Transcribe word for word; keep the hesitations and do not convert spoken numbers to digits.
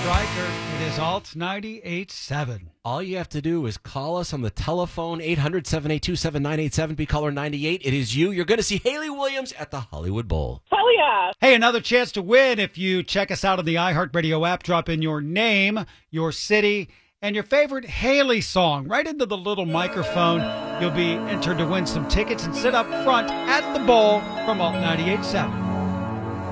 Riker. It is Alt ninety-eight point seven. All you have to do is call us on the telephone, eight hundred, seven eight two, seven nine eight seven, be caller ninety-eight. It is you. You're going to see Haley Williams at the Hollywood Bowl. Hell yeah. Hey, another chance to win if you check us out on the iHeartRadio app. Drop in your name, your city, and your favorite Haley song right into the little microphone. You'll be entered to win some tickets and sit up front at the bowl from Alt ninety-eight point seven.